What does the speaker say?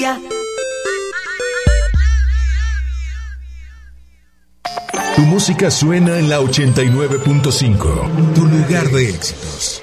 día. Tu música suena en la 89.5, tu lugar de éxitos.